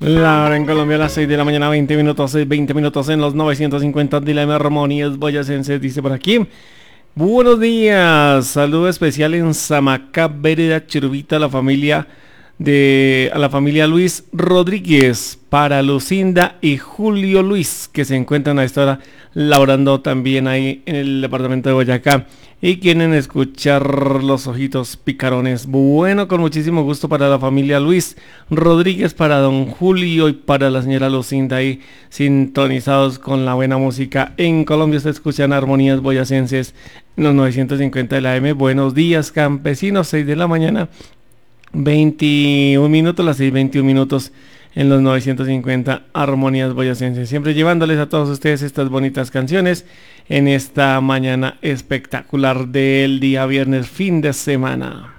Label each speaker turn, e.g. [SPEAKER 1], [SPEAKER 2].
[SPEAKER 1] La hora en Colombia a las 6 de la mañana, 20 minutos, 20 minutos en los 950 de la M. Armonías Boyacenses, dice por aquí. Buenos días, saludo especial en Samacá, Vereda, Cherubita, a la familia Luis Rodríguez, para Lucinda y Julio Luis, que se encuentran a esta hora laborando también ahí en el departamento de Boyacá y quieren escuchar Los Ojitos Picarones. Bueno, con muchísimo gusto para la familia Luis Rodríguez, para don Julio y para la señora Lucinda, ahí sintonizados con la buena música. En Colombia se escuchan Armonías Boyacenses en los 950 de la M. Buenos días, campesinos, 6 de la mañana, 21 minutos, las 6:21 minutos en los 950 Armonías Boyacenses, siempre llevándoles a todos ustedes estas bonitas canciones en esta mañana espectacular del día viernes, fin de semana.